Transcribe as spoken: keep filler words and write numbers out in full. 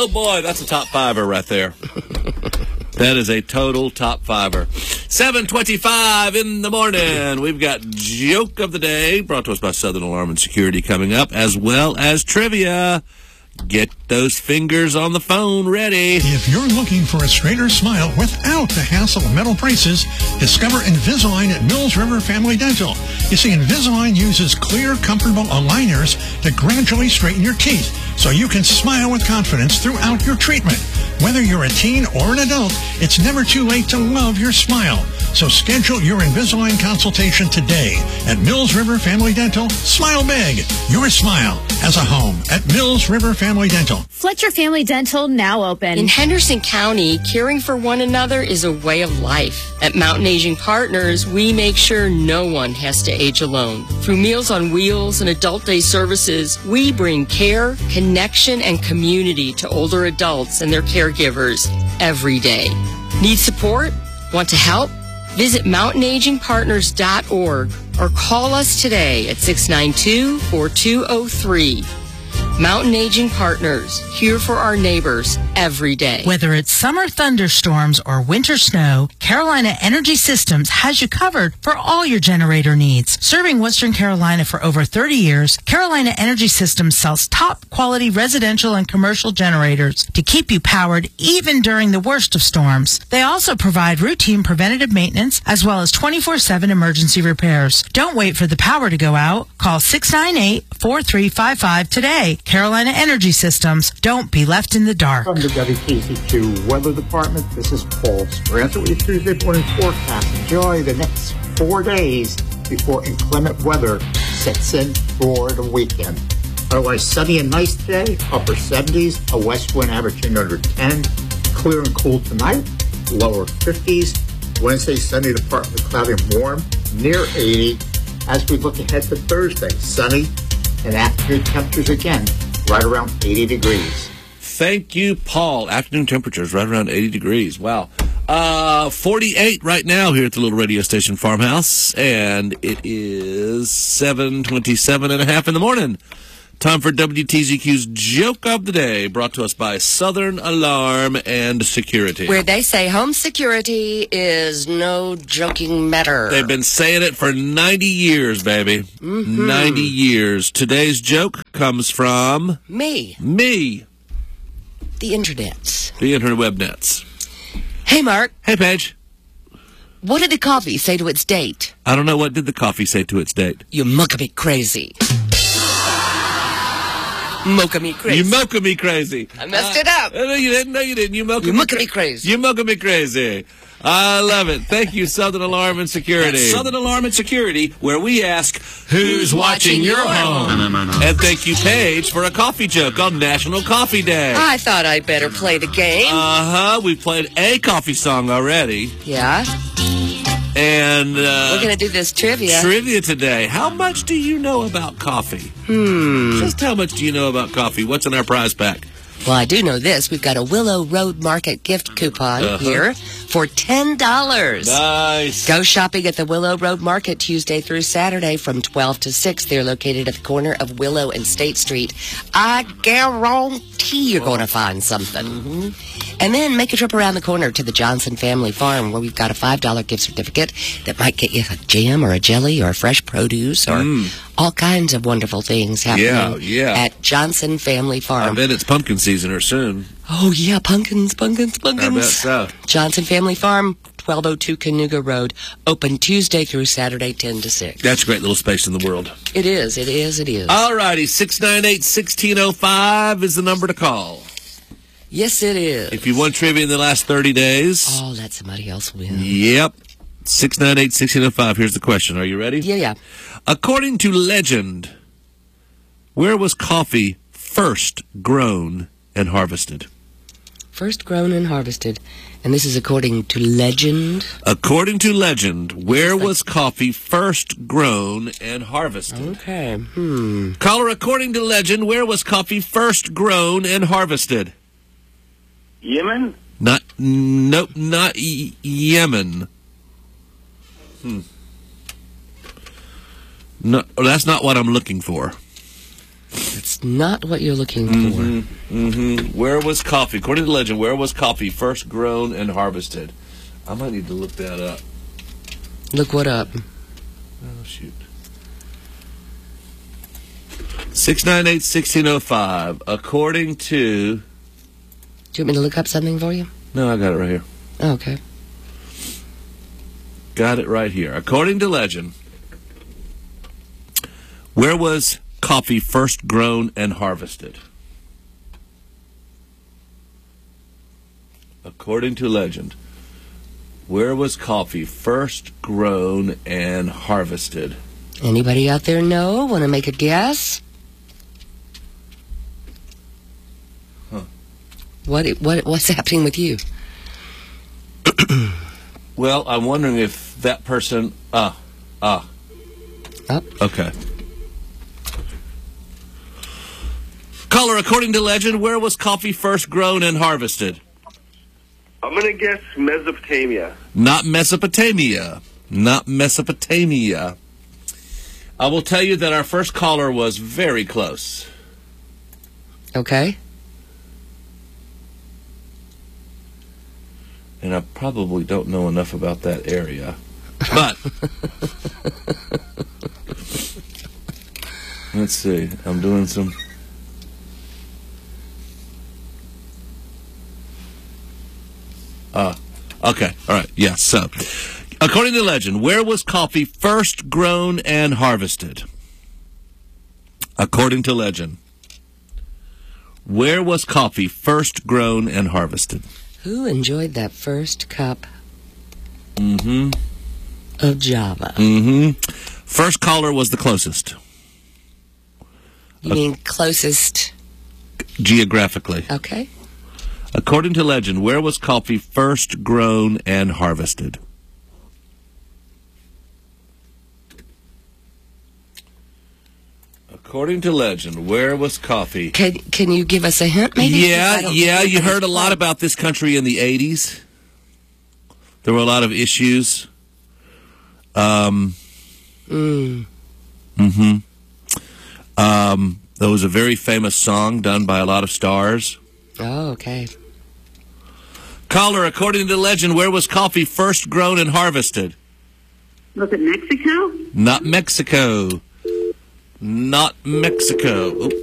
Oh, boy, that's a top fiver right there. That is a total top fiver. seven twenty-five in the morning. We've got Joke of the Day, brought to us by Southern Alarm and Security coming up, as well as trivia. Get those fingers on the phone ready. If you're looking for a straighter smile without the hassle of metal braces, discover Invisalign at Mills River Family Dental. You see, Invisalign uses clear, comfortable aligners to gradually straighten your teeth so you can smile with confidence throughout your treatment. Whether you're a teen or an adult, it's never too late to love your smile. So schedule your Invisalign consultation today at Mills River Family Dental. Smile big. Your smile has a home at Mills River Family Dental. Fletcher Family Dental now open. In Henderson County, caring for one another is a way of life. At Mountain Aging Partners, we make sure no one has to age alone. Through Meals on Wheels and Adult Day services, we bring care, connection, and community to older adults and their caregivers every day. Need support? Want to help? Visit mountain aging partners dot org or call us today at six nine two, four two zero three. Mountain Aging Partners, here for our neighbors every day. Whether it's summer thunderstorms or winter snow, Carolina Energy Systems has you covered for all your generator needs. Serving Western Carolina for over thirty years, Carolina Energy Systems sells top quality residential and commercial generators to keep you powered even during the worst of storms. They also provide routine preventative maintenance as well as twenty-four seven emergency repairs. Don't wait for the power to go out. Call six nine eight, four three five five today. Carolina Energy Systems. Don't be left in the dark. From the W T C Q Weather Department, this is Paul Sprant with your Tuesday morning forecast. Enjoy the next four days before inclement weather sets in for the weekend. Otherwise, sunny and nice today, upper seventies, a west wind averaging under ten, clear and cool tonight, lower fifties. Wednesday, Sunday, partly cloudy and warm, near eighty. As we look ahead to Thursday, sunny and afternoon temperatures again, right around eighty degrees. Thank you, Paul. Afternoon temperatures right around eighty degrees. Wow. Uh, forty-eight right now here at the little radio station Farmhouse, and it is seven twenty-seven and a half in the morning. Time for W T Z Q's Joke of the Day, brought to us by Southern Alarm and Security. Where they say home security is no joking matter. They've been saying it for ninety years, baby. Mm-hmm. ninety years. Today's joke comes from... Me. Me. The internet. The internet web nets. Hey, Mark. Hey, Paige. What did the coffee say to its date? I don't know. What did the coffee say to its date? You mocha me crazy. Mocha me crazy. You mocha me crazy. I messed uh, it up. No, you didn't. No, you didn't. You mocha you me, mocha me crazy. You mocha me crazy. I love it. Thank you, Southern Alarm and Security. That's Southern Alarm and Security, where we ask, who's watching your home? And thank you, Paige, for a coffee joke on National Coffee Day. I thought I'd better play the game. Uh-huh. We've played a coffee song already. Yeah? And uh, we're going to do this trivia. Trivia today. How much do you know about coffee? Hmm. Just how much do you know about coffee? What's in our prize pack? Well, I do know this. We've got a Willow Road Market gift coupon uh-huh. here for ten dollars. Nice. Go shopping at the Willow Road Market Tuesday through Saturday from twelve to six. They're located at the corner of Willow and State Street. I guarantee you're going to find something. Mm-hmm. And then make a trip around the corner to the Johnson Family Farm, where we've got a five dollar gift certificate that might get you a jam or a jelly or fresh produce or mm. all kinds of wonderful things happening yeah, yeah. at Johnson Family Farm. I bet it's pumpkin season or soon. Oh, yeah, pumpkins, pumpkins, pumpkins. I bet so. Johnson Family Farm, twelve oh two Cayuga Road, open Tuesday through Saturday, ten to six. That's a great little space in the world. It is, it is, it is. All righty, six nine eight, one six zero five is the number to call. Yes, it is. If you won trivia in the last thirty days. Oh, let somebody else win. Yep. six nine eight, one six zero five. Here's the question. Are you ready? Yeah, yeah. According to legend, where was coffee first grown and harvested? First grown and harvested. And this is according to legend? According to legend, where was coffee first grown and harvested? Okay. Hmm. Caller, according to legend, where was coffee first grown and harvested? Yemen? Not, nope, not y- Yemen. Hmm. No, that's not what I'm looking for. It's not what you're looking Mm-hmm. for. Mm-hmm. Where was coffee? According to legend, where was coffee first grown and harvested? I might need to look that up. Look what up? Oh, shoot. six nine eight, one six zero five. According to... Do you want me to look up something for you? No, I got it right here. Oh, okay. Got it right here. According to legend, where was coffee first grown and harvested? According to legend, where was coffee first grown and harvested? Anybody out there know? Want to make a guess? Huh. What, what, what's happening with you? Well, I'm wondering if that person... Ah, ah. Up. Okay. Caller, according to legend, where was coffee first grown and harvested? I'm going to guess Mesopotamia. Not Mesopotamia. Not Mesopotamia. I will tell you that our first caller was very close. Okay. And I probably don't know enough about that area. But, let's see. I'm doing some... Uh, okay, all right, yes. So, according to legend, where was coffee first grown and harvested? According to legend, where was coffee first grown and harvested? Who enjoyed that first cup Mm-hmm. of Java? Mm-hmm. First caller was the closest, You mean closest? geographically. Okay. According to legend, where was coffee first grown and harvested? According to legend, where was coffee? Can Can you give us a hint, maybe? 'Cause I Yeah, don't yeah, think you I heard a was lot quite- about this country in the eighties. There were a lot of issues. Um, Mm. mm-hmm. Um, there was a very famous song done by a lot of stars. Oh, okay. Caller, according to legend, where was coffee first grown and harvested? Was it Mexico? Not Mexico. Not Mexico. Oop.